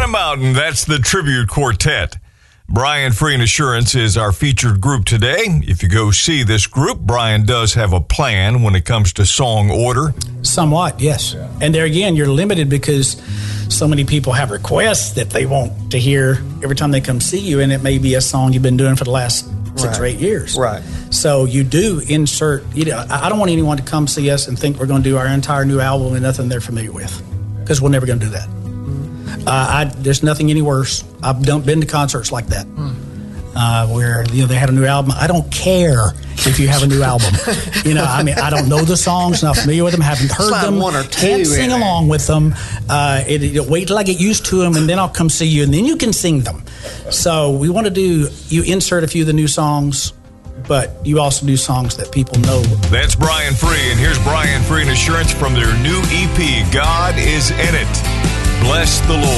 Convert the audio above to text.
Mountain, that's the Tribute Quartet. Brian Free and Assurance is our featured group today. If you go see this group, Brian does have a plan when it comes to song order. Somewhat, yes. Yeah. And there again, you're limited because so many people have requests that they want to hear every time they come see you, and it may be a song you've been doing for the last 6 or 8 years. Right. So you do insert, I don't want anyone to come see us and think we're going to do our entire new album and nothing they're familiar with, because we're never going to do that. There's nothing any worse. I've been to concerts like that, where they had a new album. I don't care if you have a new album. I don't know the songs, not familiar with them, haven't heard them, one or two can't sing along with them. Wait till I get used to them, and then I'll come see you, and then you can sing them. So we want to you insert a few of the new songs, but you also do songs that people know. That's Brian Free, and here's Brian Free and Assurance from their new EP, God Is In It. Bless the Lord.